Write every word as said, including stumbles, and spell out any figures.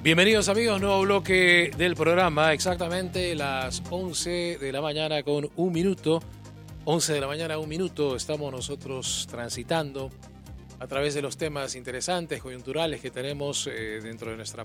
Bienvenidos amigos, nuevo bloque del programa, exactamente las once de la mañana con un minuto, once de la mañana un minuto, estamos nosotros transitando a través de los temas interesantes, coyunturales que tenemos eh, dentro de nuestra